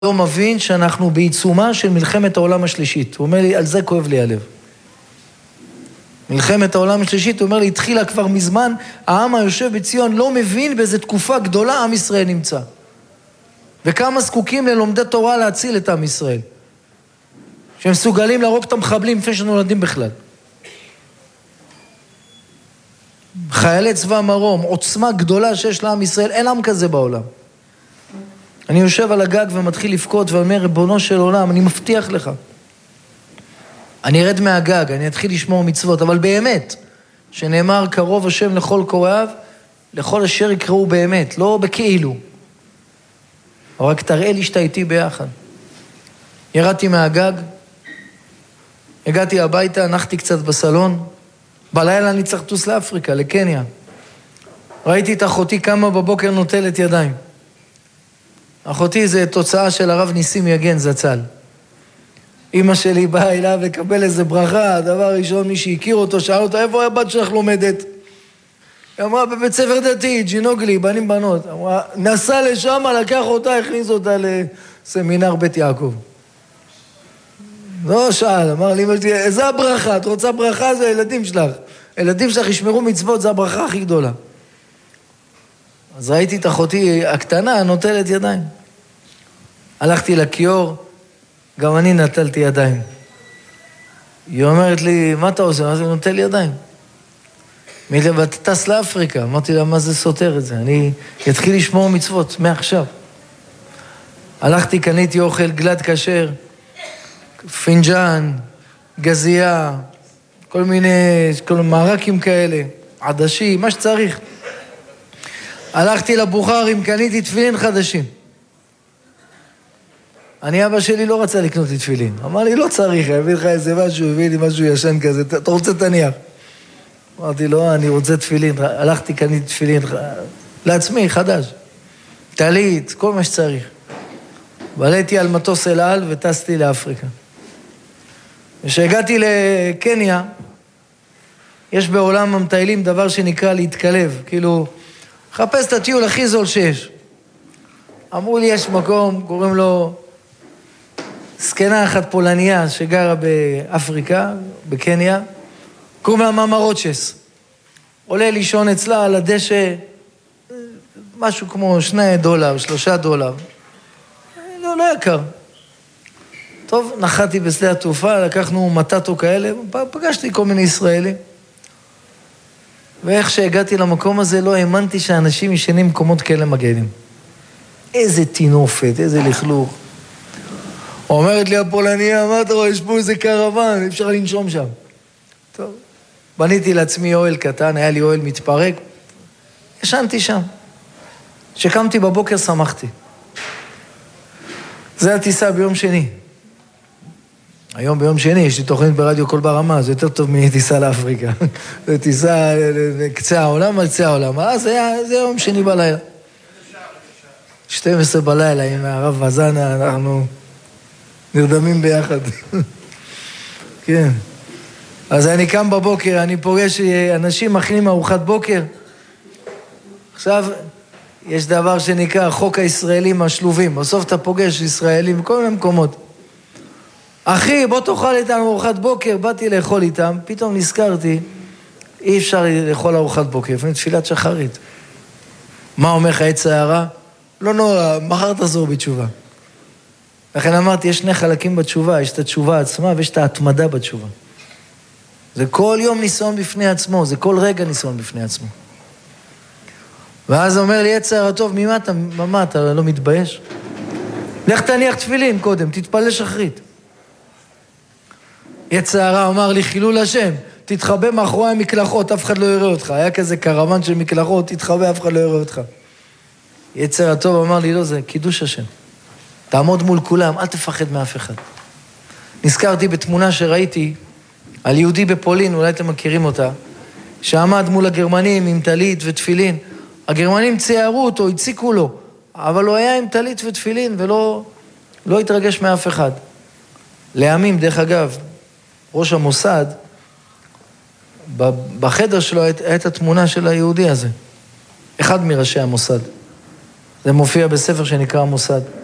לא מבין שאנחנו בעיצומה של מלחמת העולם השלישית. הוא אומר לי, על זה כואב לי הלב. מלחמת העולם השלישית, הוא אומר לי, התחילה כבר מזמן, העם היושב בציון לא מבין באיזו תקופה גדולה עם ישראל נמצא. וכמה זקוקים ללומדי תורה להציל את עם ישראל. שהם מסוגלים להרוג את המחבלים לפני שנולדים בכלל. חיילי צבא מרום, עוצמה גדולה שיש לעם ישראל, אין עם כזה בעולם. אני יושב על הגג ומתחיל לבכות ואומר, ריבונו של עולם, אני מבטיח לך. אני ארד מהגג, אני אתחיל לשמור מצוות, אבל באמת, שנאמר קרוב השם לכל קוראיו, לכל אשר יקראו באמת, לא בכאילו. אבל רק תראה לי שאתה איתי ביחד. ירדתי מהגג, הגעתי הביתה, נחתי קצת בסלון, בלילה אני צריך לטוס לאפריקה, לקניה. ראיתי את אחותי קמה בבוקר נוטלת ידיים. אחותי זה תוצאה של הרב ניסים יגן זצ"ל. אמא שלי באה אליו לקבל איזה ברכה, הדבר ראשון מי שהכיר אותו, שאל אותו, איפה הבת שלך לומדת? היא אמרה, בבית ספר דתי, ג'ינוגלי, בנים בנות. אמרה, נסע לשם, לקח אותה, הכניס אותה לסמינר בית יעקב. לא שאל, אמר לי, איזה הברכה? את רוצה ברכה? זה הילדים שלך. הילדים שלך ישמרו מצוות, זה הברכה הכי גדולה. אז ראיתי את אחותי הקטנה, נוטלת ידיים. הלכתי לכיור, גם אני נטלתי ידיים. היא אומרת לי, מה אתה עושה? אז אני נוטל ידיים. ואתה טס לאפריקה. אמרתי לה, מה זה סותר את זה? אני אתחיל לשמור מצוות, מעכשיו. הלכתי, קניתי אוכל גלד כשר, פינג'אן, גזייה, כל מיני מערקים כאלה, עדשי, מה שצריך. הלכתי לבוכרים, קניתי תפילין חדשים. אבא שלי לא רצה לקנות לי תפילין. אמר לי, לא צריך, הביא לך איזה משהו, הביא לי משהו ישן כזה, אתה רוצה תניח. אמרתי, לא, אני רוצה תפילין. הלכתי, קניתי תפילין לעצמי, חדש. טלית, כל מה שצריך. ועליתי על מטוס אל על וטסתי לאפריקה. כשהגעתי לקניה, יש בעולם המטיילים דבר שנקרא להתקלב, כאילו, חפש את הטיול הכי זול שיש. אמרו לי, יש מקום, קוראים לו סקנה אחת פולניה שגרה באפריקה, בקניה, קוראים לה מאמה רוצ'ס. עולה לישון אצלה על הדשא, משהו כמו $2, $3. לא יקר. טוב, נחתי בשדה התעופה, לקחנו מטאטו כאלה, פגשתי כל מיני ישראלים. ואיך שהגעתי למקום הזה, לא האמנתי שאנשים ישנים במקומות כאלה מגנים. איזה תינופת, איזה לכלוך. אומרת לי הפולניה, מה אתה רואה, יש פה איזה קרוון, אפשר לנשום שם. טוב, בניתי לעצמי אוהל קטן, היה לי אוהל מתפרק, ישנתי שם. שקמתי בבוקר, שמחתי. זה הטיסה ביום שני. היום ביום שני יש לי תוכנית ברדיו כל ברמה, זה יותר טוב מטיסה לאפריקה. זה טיסה לקצה העולם על קצה העולם. אז זה יום שני בלילה. 12 בלילה עם הרב וזנה, אנחנו נרדמים ביחד. כן. אז אני קם בבוקר, אני פוגש אנשים מכינים ארוחת בוקר. עכשיו, יש דבר שנקרא חוק הישראלים השלובים. בסוף אתה פוגש ישראלים בכל מיני מקומות. אחי, בוא תאכל איתנו ארוחת בוקר, באתי לאכול איתם, פתאום נזכרתי, אי אפשר לאכול ארוחת בוקר, לפני תפילת שחרית. מה אומר לך עץ הערה? לא נורא, מחר תחזור בתשובה. לכן אמרתי, יש שני חלקים בתשובה, יש את התשובה עצמה ויש את ההתמדה בתשובה. זה כל יום ניסיון בפני עצמו, זה כל רגע ניסיון בפני עצמו. ואז אומר לי, עץ הערה טוב, מה אתה לא מתבייש? לך תניח תפילין קודם, תתפלל שחרית. יצערה אמר לי, חילול השם, תתחבא מאחורי המקלחות, אף אחד לא יראה אותך. היה כזה קרוון של מקלחות, תתחבא, אף אחד לא יראה אותך. יצר הטוב אמר לי, לא, זה קידוש השם. תעמוד מול כולם, אל תפחד מאף אחד. נזכרתי בתמונה שראיתי על יהודי בפולין, אולי אתם מכירים אותה, שעמד מול הגרמנים עם טלית ותפילין. הגרמנים ציירו אותו, הציקו לו, אבל הוא היה עם טלית ותפילין ולא התרגש מאף אחד. לימים, דרך אגב, ראש המוסד, בחדר שלו הייתה התמונה של היהודי הזה. אחד מראשי המוסד. זה מופיע בספר שנקרא המוסד.